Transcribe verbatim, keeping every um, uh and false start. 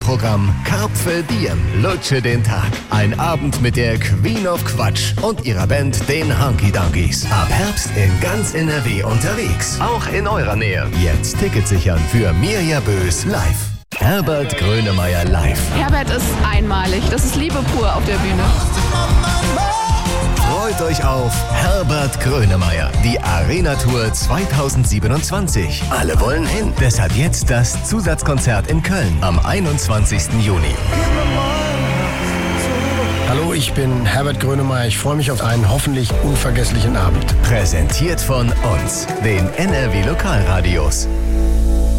Programm Carpe Diem, lutsche den Tag. Ein Abend mit der Queen of Quatsch und ihrer Band, den Hunky Dunkies. Ab Herbst in ganz N R W unterwegs. Auch in eurer Nähe. Jetzt Tickets sichern für Mirja Bös live. Herbert Grönemeyer live. Herbert ist einmalig. Das ist Liebe pur auf der Bühne. Freut euch auf Herbert Grönemeyer, die Arena-Tour zweitausendsiebenundzwanzig. Alle wollen hin. Deshalb jetzt das Zusatzkonzert in Köln am einundzwanzigsten Juni. Hallo, ich bin Herbert Grönemeyer. Ich freue mich auf einen hoffentlich unvergesslichen Abend. Präsentiert von uns, den N R W Lokalradios.